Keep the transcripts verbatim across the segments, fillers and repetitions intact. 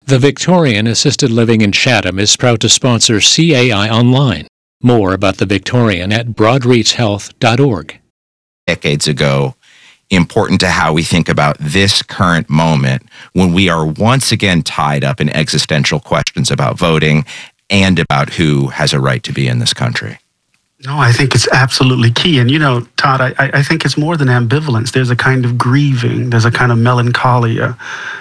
The Victorian Assisted Living in Chatham is proud to sponsor C A I Online. More about the Victorian at broadreach health dot org. Decades ago, important to how we think about this current moment when we are once again tied up in existential questions about voting and about who has a right to be in this country. No, I think it's absolutely key. And, you know, Todd, I, I think it's more than ambivalence. There's a kind of grieving. There's a kind of melancholia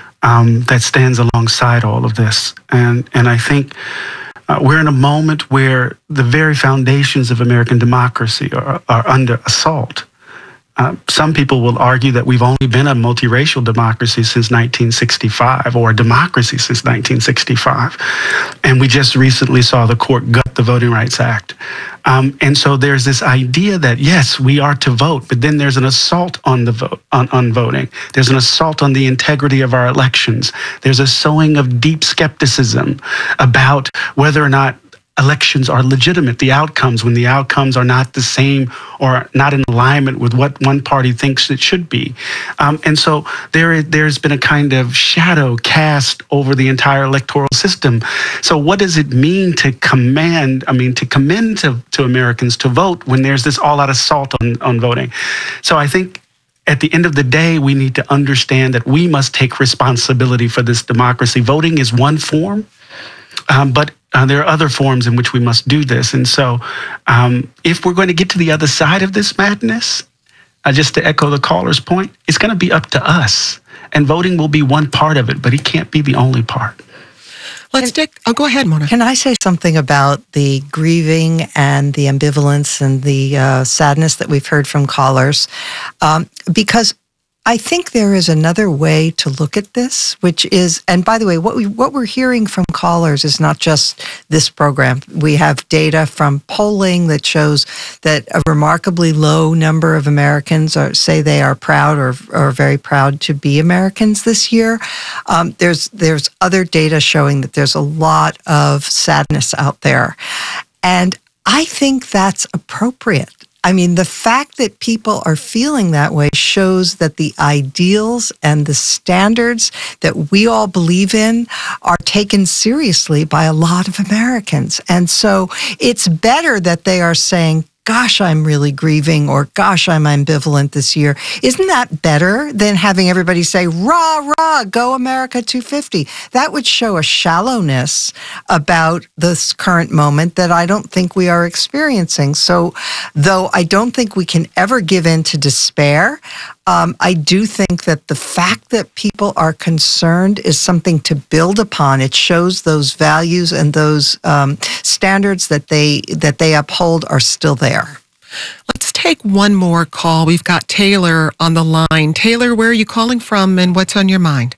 um, that stands alongside all of this. And, and I think uh, we're in a moment where the very foundations of American democracy are, are under assault. Uh, some people will argue that we've only been a multiracial democracy since nineteen sixty-five, or a democracy since nineteen sixty-five. And we just recently saw the court gut the Voting Rights Act. Um, and so there's this idea that, yes, we are to vote, but then there's an assault on the vote, on, on voting. There's an assault on the integrity of our elections. There's a sowing of deep skepticism about whether or not elections are legitimate, the outcomes, when the outcomes are not the same or not in alignment with what one party thinks it should be. Um, and so there, there's been a kind of shadow cast over the entire electoral system. So what does it mean to command, I mean, to commend to, to Americans to vote when there's this all-out assault on, on voting? So I think at the end of the day, we need to understand that we must take responsibility for this democracy. Voting is one form, um, but Uh, there are other forms in which we must do this. And so um, if we're going to get to the other side of this madness, uh, just to echo the caller's point, it's going to be up to us. And voting will be one part of it, but it can't be the only part. Let's take, oh, go ahead, Mona. Can I say something about the grieving and the ambivalence and the uh, sadness that we've heard from callers? Um, because I think there is another way to look at this, which is, and by the way, what we what we're hearing from callers is not just this program. We have data from polling that shows that a remarkably low number of Americans are, say they are proud or are very proud to be Americans this year. Um, there's there's other data showing that there's a lot of sadness out there, and I think that's appropriate. I mean, the fact that people are feeling that way shows that the ideals and the standards that we all believe in are taken seriously by a lot of Americans. And so it's better that they are saying, gosh, I'm really grieving, or gosh, I'm ambivalent this year. Isn't that better than having everybody say, rah, rah, go America two fifty? That would show a shallowness about this current moment that I don't think we are experiencing. So though I don't think we can ever give in to despair, Um, I do think that the fact that people are concerned is something to build upon. It shows those values and those um, standards that they that they uphold are still there. Let's take one more call. We've got Taylor on the line. Taylor, where are you calling from and what's on your mind?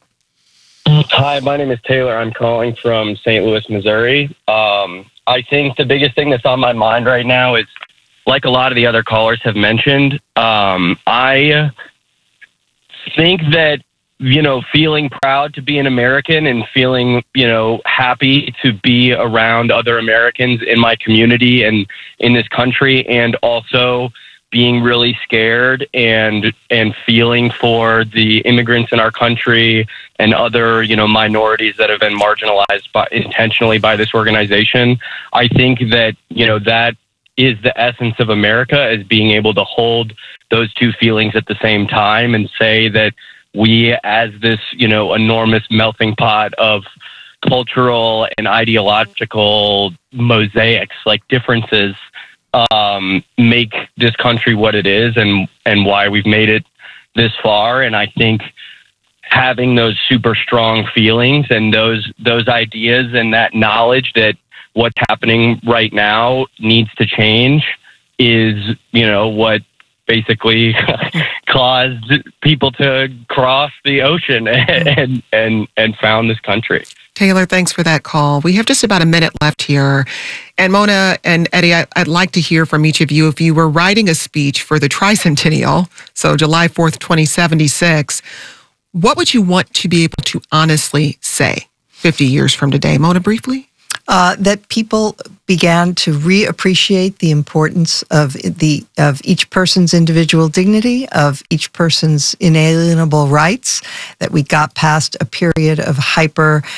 Hi, my name is Taylor. I'm calling from Saint Louis, Missouri. Um, I think the biggest thing that's on my mind right now is, like a lot of the other callers have mentioned, um, I think that, you know, feeling proud to be an American and feeling, you know, happy to be around other Americans in my community and in this country, and also being really scared and and feeling for the immigrants in our country and other, you know, minorities that have been marginalized by, intentionally by this organization. I think that, you know, that is the essence of America, is being able to hold those two feelings at the same time and say that we, as this, you know, enormous melting pot of cultural and ideological mosaics, like differences, um, make this country what it is, and, and why we've made it this far. And I think having those super strong feelings and those, those ideas and that knowledge that what's happening right now needs to change is, you know, what basically caused people to cross the ocean and, and, and found this country. Taylor, thanks for that call. We have just about a minute left here. And Mona and Eddie, I, I'd like to hear from each of you. If you were writing a speech for the tricentennial, so July fourth, twenty seventy-six, what would you want to be able to honestly say fifty years from today? Mona, briefly? Uh, that people began to reappreciate the importance of the of each person's individual dignity, of each person's inalienable rights, that we got past a period of hyper